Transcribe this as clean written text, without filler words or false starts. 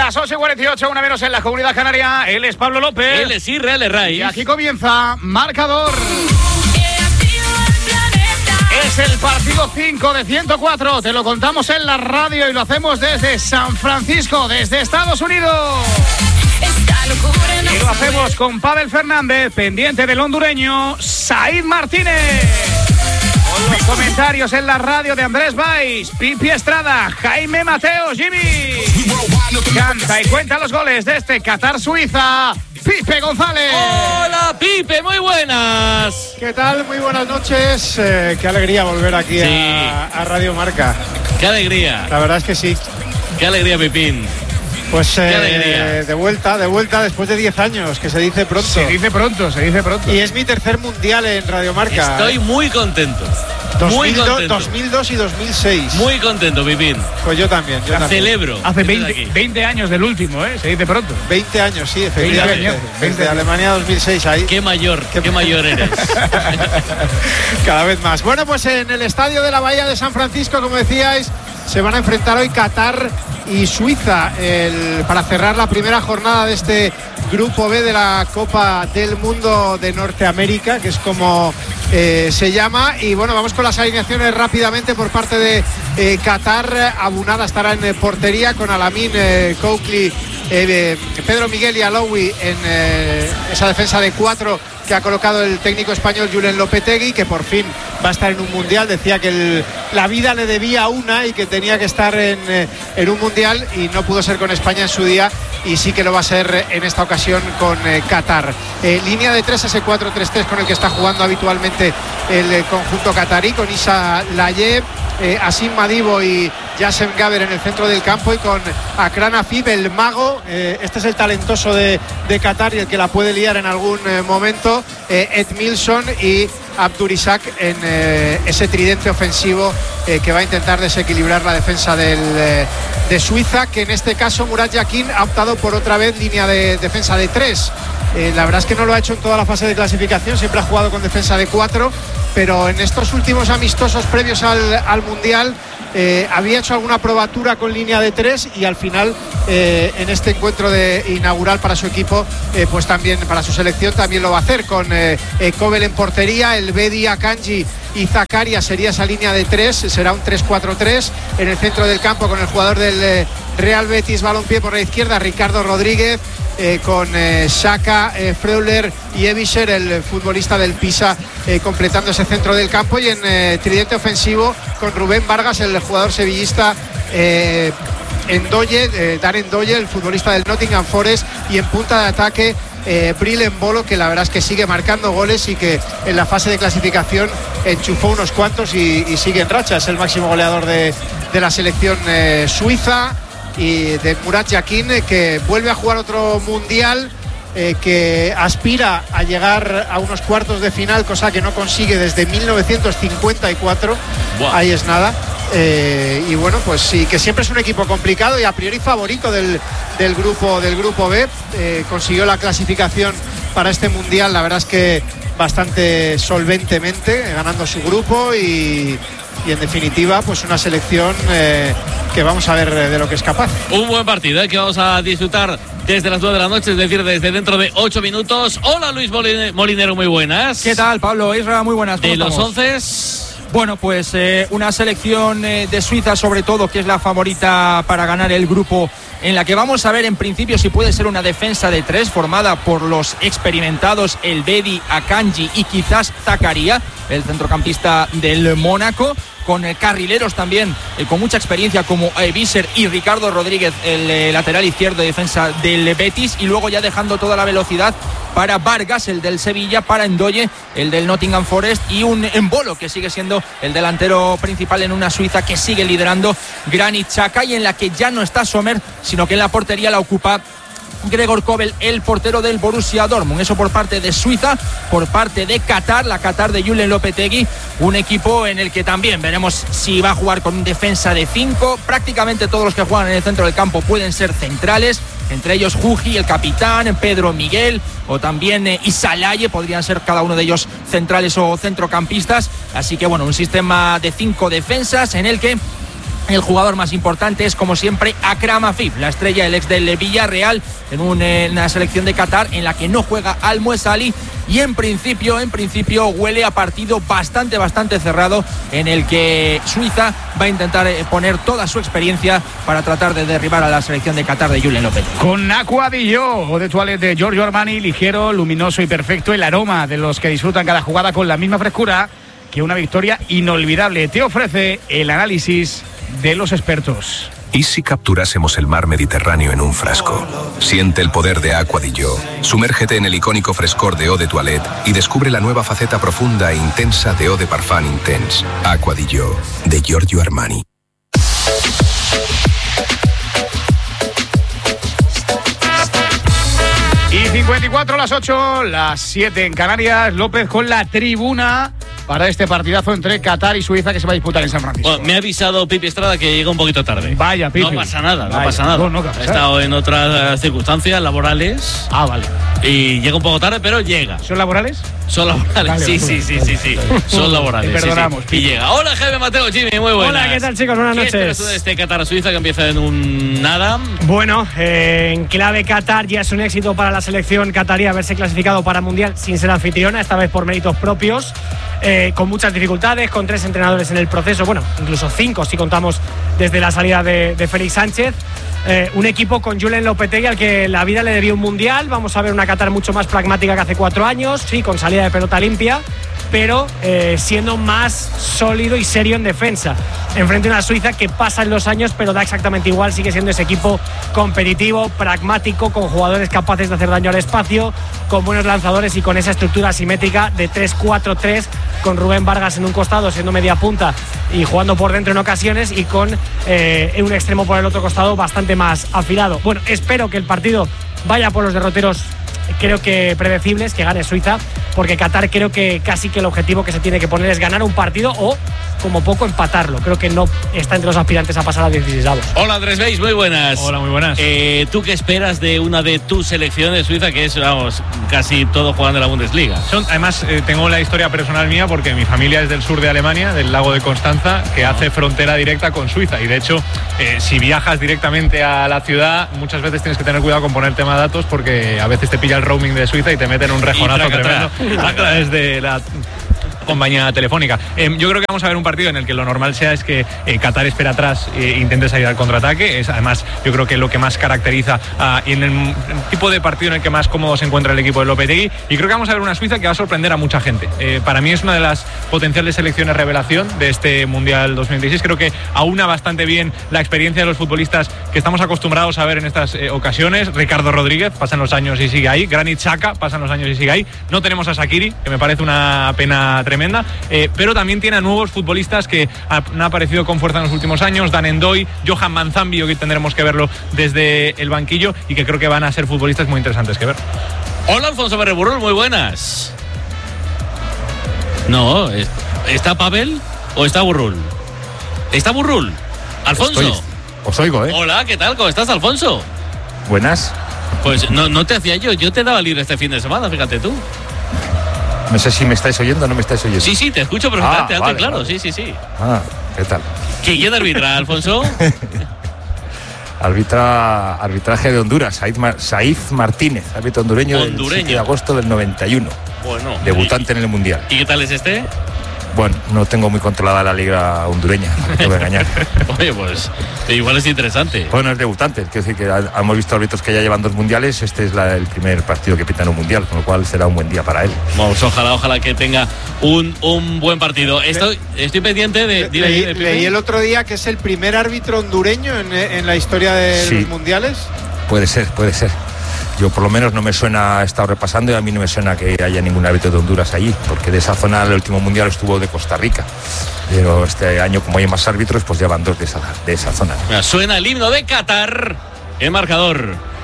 Las 8:48, una menos en la Comunidad Canaria. Él es Pablo López. Él es Israel Herraiz. Y aquí comienza Marcador. Es el partido 5 de 104. Te lo contamos en la radio y lo hacemos desde San Francisco, desde Estados Unidos. Y lo hacemos con Pavel Fernández, pendiente del hondureño Said Martínez. Con los comentarios en la radio de Andrés Valls, Pipi Estrada, Jaime Mateo, Jimmy. Canta y cuenta los goles de este Qatar-Suiza, Pipe González. Hola, Pipe, muy buenas. ¿Qué tal? Muy buenas noches. Qué alegría volver aquí a Radio Marca. Qué alegría. La verdad es que sí. Qué alegría, Pipín. Pues de vuelta después de 10 años, que se dice pronto. Se dice pronto. Y es mi tercer mundial en Radio Marca. Estoy muy contento. 2002 y 2006. Muy contento, Pipín. Pues yo también. Celebro. Hace 20 años del último, se dice pronto. 20 años, sí, efectivamente. 20 de Alemania 2006 ahí. Qué mayor eres. Cada vez más. Bueno, pues en el estadio de la Bahía de San Francisco, como decíais, se van a enfrentar hoy Qatar y Suiza para cerrar la primera jornada de este Grupo B de la Copa del Mundo de Norteamérica, que es como se llama. Y bueno, vamos con las alineaciones rápidamente por parte de Qatar. Abunada estará en portería con Alamín, Coakley, Pedro Miguel y Aloui en esa defensa de 4 que ha colocado el técnico español Julen Lopetegui, que por fin va a estar en un mundial. Decía que la vida le debía una y que tenía que estar en un mundial, y no pudo ser con España en su día, y sí que lo va a ser en esta ocasión con Qatar. Línea de 3, ese 4-3-3 con el que está jugando habitualmente el conjunto qatarí, con Issa Laye, Asim Madibo y Yassem Gaber en el centro del campo, y con Akran Afif, el mago. Este es el talentoso de Qatar y el que la puede liar en algún momento. Ed Milson y Abdurizak en ese tridente ofensivo que va a intentar desequilibrar la defensa de Suiza, que en este caso Murat Yakin ha optado por otra vez línea de defensa de 3. La verdad es que no lo ha hecho en toda la fase de clasificación, siempre ha jugado con defensa de 4, pero en estos últimos amistosos previos al Mundial había hecho alguna probatura con línea de 3, y al final en este encuentro inaugural para su equipo, pues también para su selección también lo va a hacer, con Kobel en portería, el Bedi, Akanji y Zakaria sería esa línea de 3, será un 3-4-3 en el centro del campo, con el jugador del Real Betis Balompié por la izquierda, Ricardo Rodríguez, con Xhaka, Freuler y Evischer, el futbolista del Pisa, completando ese centro del campo, y en tridente ofensivo con Rubén Vargas, el jugador sevillista, Darren Ndoye, el futbolista del Nottingham Forest, y en punta de ataque Bril Embolo, que la verdad es que sigue marcando goles y que en la fase de clasificación enchufó unos cuantos y sigue en racha. Es el máximo goleador de la selección suiza. Y de Murat Yakin, que vuelve a jugar otro mundial, que aspira a llegar a unos cuartos de final, cosa que no consigue desde 1954. Wow. Ahí es nada. Y bueno, pues sí, que siempre es un equipo complicado y a priori favorito del grupo B. Consiguió la clasificación para este mundial, la verdad es que bastante solventemente, ganando su grupo, y en definitiva pues una selección que vamos a ver de lo que es capaz. Un buen partido que vamos a disfrutar desde las 9 de la noche, es decir, desde dentro de 8 minutos. Hola, Luis Molinero, muy buenas. ¿Qué tal, Pablo? Isra, muy buenas. De los 11. Bueno, pues una selección de Suiza, sobre todo, que es la favorita para ganar el grupo, en la que vamos a ver en principio si puede ser una defensa de 3 formada por los experimentados El Bedi, Akanji y quizás Zakaria, el centrocampista del Mónaco, con carrileros también con mucha experiencia como Evischer y Ricardo Rodríguez, el lateral izquierdo de defensa del Betis, y luego ya dejando toda la velocidad para Vargas, el del Sevilla, para Ndoye, el del Nottingham Forest, y un Embolo, que sigue siendo el delantero principal en una Suiza que sigue liderando Granit Xhaka, y en la que ya no está Sommer, sino que en la portería la ocupa Gregor Kobel, el portero del Borussia Dortmund. Eso por parte de Suiza. Por parte de Qatar, la Qatar de Julen Lopetegui, un equipo en el que también veremos si va a jugar con defensa de 5. Prácticamente todos los que juegan en el centro del campo pueden ser centrales, entre ellos Juji, el capitán, Pedro Miguel, o también Issa Laye, podrían ser cada uno de ellos centrales o centrocampistas. Así que bueno, un sistema de 5 defensas en el que El jugador más importante es, como siempre, Akram Afif, la estrella, el ex del Villarreal, en una selección de Qatar en la que no juega Al-Muesali, y en principio huele a partido bastante cerrado, en el que Suiza va a intentar poner toda su experiencia para tratar de derribar a la selección de Qatar de Julen Lopetegui. Con Aqua di Gio, eau de toilette de Giorgio Armani, ligero, luminoso y perfecto, el aroma de los que disfrutan cada jugada con la misma frescura que una victoria inolvidable. Te ofrece el análisis de los expertos. ¿Y si capturásemos el mar Mediterráneo en un frasco? Siente el poder de Aqua di Gio. Sumérgete en el icónico frescor de eau de toilette y descubre la nueva faceta profunda e intensa de eau de parfum intense. Aqua di Gio, de Giorgio Armani. Y 54 las 8, las 7 en Canarias. López con la tribuna para este partidazo entre Qatar y Suiza que se va a disputar en San Francisco. Bueno, me ha avisado Pipi Estrada que llega un poquito tarde. Vaya, Pipi. No pasa nada, Vaya. no pasa nada. No, He estado en otras circunstancias laborales. Ah, vale. Y llega un poco tarde, pero llega. ¿Son laborales? Son laborales, Vale, sí. Son laborales. Te perdonamos, sí. Y llega. Hola, Jaime Mateo, Jimmy, muy buenas. Hola, ¿qué tal, chicos? Buenas ¿Qué noches. esperas tú de este Qatar-Suiza que empieza en un nada? Bueno, en clave Qatar, ya es un éxito para la selección qatarí haberse clasificado para Mundial sin ser anfitriona, esta vez por méritos propios, con muchas dificultades, con 3 entrenadores en el proceso, bueno, incluso 5 si contamos desde la salida de Félix Sánchez. Un equipo con Julen Lopetegui al que la vida le debió un Mundial. Vamos a ver una Qatar mucho más pragmática que hace 4 años, sí, con salida de pelota limpia, pero siendo más sólido y serio en defensa. Enfrente a una Suiza que pasa en los años, pero da exactamente igual, sigue siendo ese equipo competitivo, pragmático, con jugadores capaces de hacer daño al espacio, con buenos lanzadores y con esa estructura asimétrica de 3-4-3, con Rubén Vargas en un costado siendo media punta y jugando por dentro en ocasiones, y con un extremo por el otro costado bastante más afilado. Bueno, espero que el partido vaya por los derroteros, creo que predecibles, que gane Suiza, porque Qatar creo que casi que el objetivo que se tiene que poner es ganar un partido o como poco empatarlo. Creo que no está entre los aspirantes a pasar a 16avos. Hola, Andrés Beis, muy buenas. Hola, muy buenas. ¿Tú qué esperas de una de tus selecciones, Suiza, que es, vamos, casi todo jugando en la Bundesliga? Además, tengo la historia personal mía porque mi familia es del sur de Alemania, del lago de Constanza, que hace frontera directa con Suiza. Y de hecho, si viajas directamente a la ciudad, muchas veces tienes que tener cuidado con poner tema datos porque a veces te pilla el roaming de Suiza y te meten un rejonazo tremendo a través de la compañía telefónica. Yo creo que vamos a ver un partido en el que lo normal sea es que Qatar espera atrás e intente salir al contraataque. Es además, yo creo que lo que más caracteriza y en el tipo de partido en el que más cómodo se encuentra el equipo de Lopetegui. Y creo que vamos a ver una Suiza que va a sorprender a mucha gente. Para mí es una de las potenciales selecciones revelación de este Mundial 2016. Creo que aúna bastante bien la experiencia de los futbolistas que estamos acostumbrados a ver en estas ocasiones. Ricardo Rodríguez, pasan los años y sigue ahí. Granit Xhaka, pasan los años y sigue ahí. No tenemos a Shaqiri, que me parece una pena tremenda. Pero también tiene a nuevos futbolistas que han aparecido con fuerza en los últimos años. Dan Endoy, Johan Manzambio, que tendremos que verlo desde el banquillo, y que creo que van a ser futbolistas muy interesantes que ver. Hola, Alfonso Berreburul, muy buenas. No, ¿está Pavel o está Burrul? ¿Está Burrul? Alfonso. Os oigo, ¿eh? Hola, ¿qué tal? ¿Cómo estás, Alfonso? Buenas. Pues no te hacía yo te daba libre este fin de semana, fíjate tú. No sé si me estáis oyendo o no me estáis oyendo. Sí, te escucho perfectamente, alto y vale, claro, vale. sí. Ah, ¿qué tal? ¿Quién arbitra, Alfonso? Arbitraje de Honduras, Saif Martínez, árbitro hondureño del 7 de agosto del 91. Bueno. Debutante en el Mundial. ¿Y qué tal es este? Bueno, no tengo muy controlada la liga hondureña, no te voy a engañar. Oye, pues igual es interesante. Bueno, es debutante, quiero decir que hemos visto árbitros que ya llevan 2 mundiales, este es el primer partido que pita en un mundial, con lo cual será un buen día para él. Vamos, ojalá que tenga un buen partido. Estoy pendiente de... Leí el otro día que es el primer árbitro hondureño en la historia de los mundiales. Puede ser. Yo por lo menos no me suena, he estado repasando y a mí no me suena que haya ningún árbitro de Honduras allí, porque de esa zona el último mundial estuvo de Costa Rica. Pero este año, como hay más árbitros, pues ya van 2 de esa zona. Suena el himno de Qatar, el marcador.